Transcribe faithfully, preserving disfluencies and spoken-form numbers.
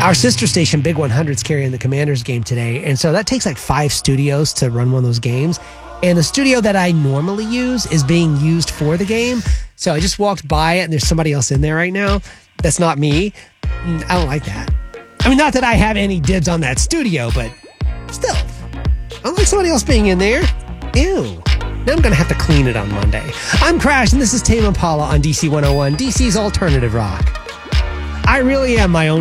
Our sister station, Big one hundred, is carrying the Commanders game today. And so that takes like five studios to run one of those games. And the studio that I normally use is being used for the game. So I just walked by it and there's somebody else in there right now. That's not me. I don't like that. I mean, not that I have any dibs on that studio, but still. I don't like somebody else being in there. Ew. Now I'm going to have to clean it on Monday. I'm Crash, and this is Tame Impala on D C one oh one, D C's alternative rock. I really am my own